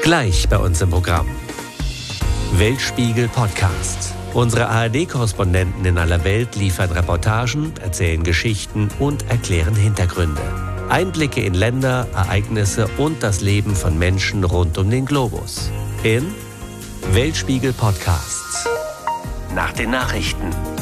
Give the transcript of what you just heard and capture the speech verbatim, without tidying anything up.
Gleich bei uns im Programm. Weltspiegel Podcast. Unsere A R D-Korrespondenten in aller Welt liefern Reportagen, erzählen Geschichten und erklären Hintergründe. Einblicke in Länder, Ereignisse und das Leben von Menschen rund um den Globus. In Weltspiegel Podcast. Nach den Nachrichten.